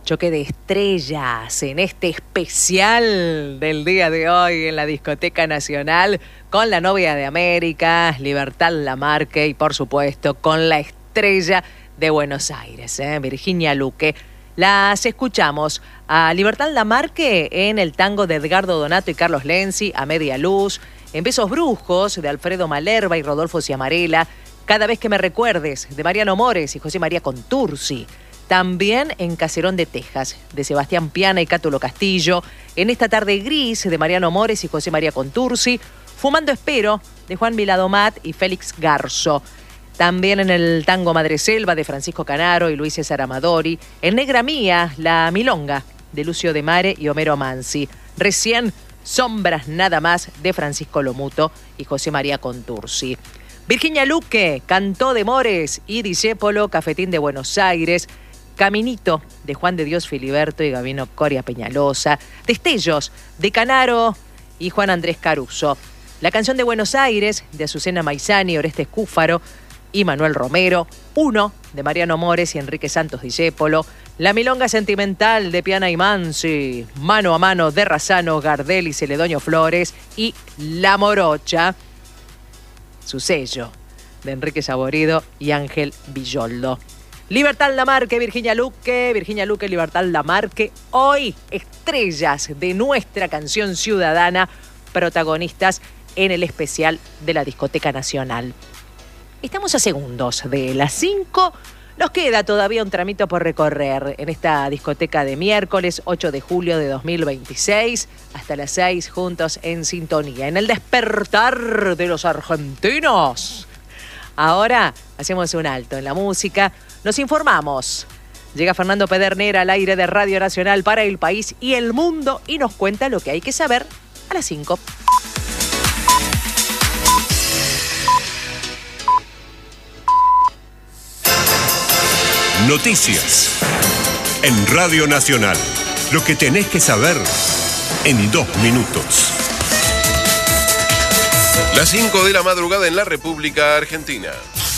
Choque de estrellas en este especial del día de hoy en la Discoteca Nacional con la novia de América, Libertad Lamarque, y por supuesto con la estrella de Buenos Aires, Virginia Luque. Las escuchamos a Libertad Lamarque en el tango de Edgardo Donato y Carlos Lenzi, A Media Luz, en Besos Brujos de Alfredo Malerba y Rodolfo Ciamarela, Cada vez que me recuerdes de Mariano Mores y José María Contursi. También en Caserón de Texas, de Sebastián Piana y Cátulo Castillo. En Esta tarde gris, de Mariano Mores y José María Contursi. Fumando espero, de Juan Viladomat y Félix Garzo. También en el tango Madreselva, de Francisco Canaro y Luis César Amadori. En Negra Mía, La Milonga, de Lucio de Mare y Homero Mansi. Recién, Sombras nada más, de Francisco Lomuto y José María Contursi. Virginia Luque, Cantó de Mores y Discépolo, Cafetín de Buenos Aires. Caminito, de Juan de Dios Filiberto y Gabino Coria Peñalosa. Destellos, de Canaro y Juan Andrés Caruso. La canción de Buenos Aires, de Azucena Maizani, Orestes Cúfaro y Manuel Romero. Uno, de Mariano Mores y Enrique Santos Discépolo. La Milonga Sentimental, de Piana y Mansi. Mano a mano, de Razzano, Gardel y Celedonio Flores. Y La Morocha, su sello, de Enrique Saborido y Ángel Villoldo. Libertad Lamarque, Virginia Luque, Libertad Lamarque. Hoy, estrellas de nuestra canción ciudadana, protagonistas en el especial de la Discoteca Nacional. Estamos a segundos de las 5. Nos queda todavía un tramito por recorrer en esta discoteca de miércoles 8 de julio de 2026. Hasta las 6, juntos en sintonía. En el despertar de los argentinos. Ahora hacemos un alto en la música. Nos informamos. Llega Fernando Pedernera al aire de Radio Nacional para el país y el mundo y nos cuenta lo que hay que saber a las 5. Noticias en Radio Nacional. Lo que tenés que saber en 2 minutos. Las 5 de la madrugada en la República Argentina.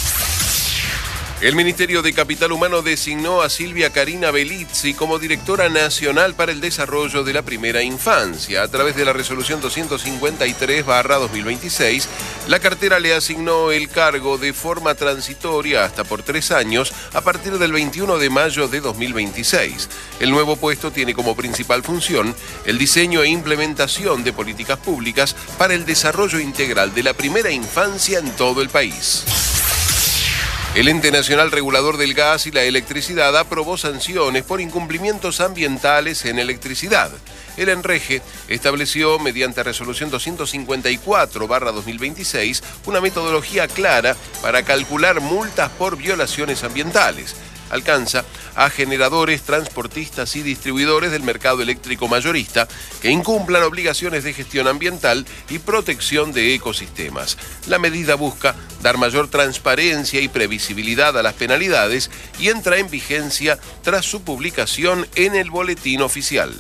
El Ministerio de Capital Humano designó a Silvia Karina Belizzi como directora nacional para el desarrollo de la primera infancia. A través de la resolución 253/2026, la cartera le asignó el cargo de forma transitoria hasta por 3 años a partir del 21 de mayo de 2026. El nuevo puesto tiene como principal función el diseño e implementación de políticas públicas para el desarrollo integral de la primera infancia en todo el país. El Ente Nacional Regulador del Gas y la Electricidad aprobó sanciones por incumplimientos ambientales en electricidad. El ENREGE estableció, mediante resolución 254/2026, una metodología clara para calcular multas por violaciones ambientales. Alcanza a generadores, transportistas y distribuidores del mercado eléctrico mayorista que incumplan obligaciones de gestión ambiental y protección de ecosistemas. La medida busca dar mayor transparencia y previsibilidad a las penalidades y entra en vigencia tras su publicación en el Boletín Oficial.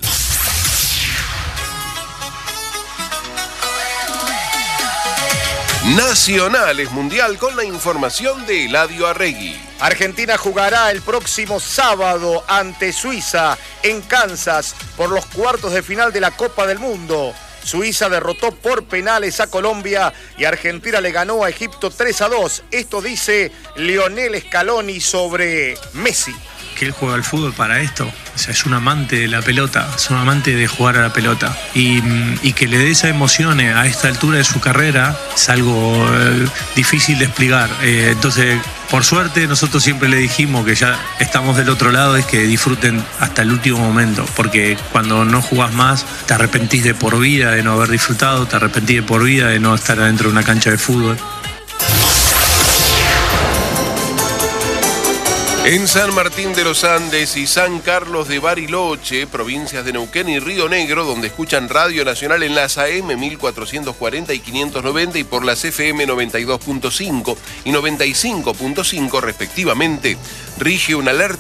Nacionales Mundial con la información de Eladio Arregui. Argentina jugará el próximo sábado ante Suiza en Kansas por los cuartos de final de la Copa del Mundo. Suiza derrotó por penales a Colombia y Argentina le ganó a Egipto 3-2. Esto dice Lionel Scaloni sobre Messi. Que él juega al fútbol para esto, o sea, es un amante de la pelota, es un amante de jugar a la pelota y que le dé esa emoción a esta altura de su carrera es algo difícil de explicar. Entonces, por suerte, nosotros siempre le dijimos que ya estamos del otro lado, es que disfruten hasta el último momento, porque cuando no jugás más te arrepentís de por vida de no haber disfrutado, te arrepentís de por vida de no estar adentro de una cancha de fútbol. En San Martín de los Andes y San Carlos de Bariloche, provincias de Neuquén y Río Negro, donde escuchan Radio Nacional en las AM 1440 y 590 y por las FM 92.5 y 95.5 respectivamente, rige una alerta